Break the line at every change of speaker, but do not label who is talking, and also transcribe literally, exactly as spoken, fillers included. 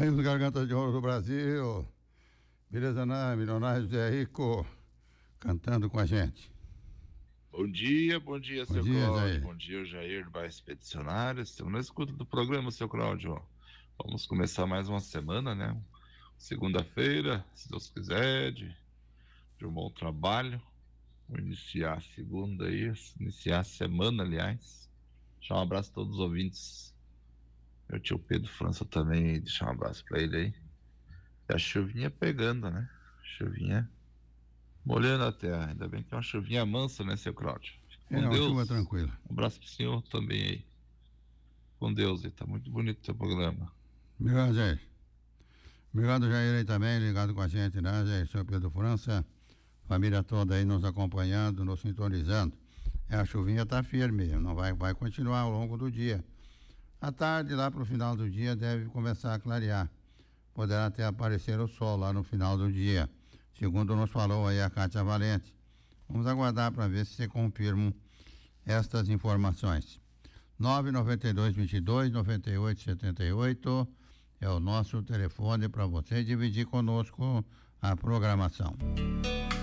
aí os Gargantas de Ouro do Brasil. Beleza, né? Milionário Zé Rico cantando com a gente.
Bom dia, bom dia,
Bom
seu
dia,
Cláudio.
Jair.
Bom dia, Jair do Bairro Expedicionário. Estamos na escuta do programa, seu Cláudio. Vamos começar mais uma semana, né? Segunda-feira, se Deus quiser, de, de um bom trabalho. Vou iniciar a segunda aí, iniciar a semana, aliás. Deixar um abraço a todos os ouvintes. Meu tio Pedro França também, deixar um abraço para ele aí. E a chuvinha pegando, né? Chuvinha molhando a terra. Ainda bem que é uma chuvinha mansa, né, seu Cláudio?
É
Com
uma
Deus.
chuva tranquila.
Um abraço pro senhor também aí. Com Deus, aí tá muito bonito o seu programa.
Obrigado, Jair. Obrigado, Jair, aí também, ligado com a gente, né, Jair? Senhor Pedro França, família toda aí nos acompanhando, nos sintonizando. É, a chuvinha tá firme, não vai, vai continuar ao longo do dia. À tarde, lá pro final do dia, deve começar a clarear. Poderá até aparecer o sol lá no final do dia, segundo nos falou aí a Cátia Valente. Vamos aguardar para ver se se confirmam estas informações. nove nove dois, vinte e dois, noventa e oito, setenta e oito é o nosso telefone para você dividir conosco a programação.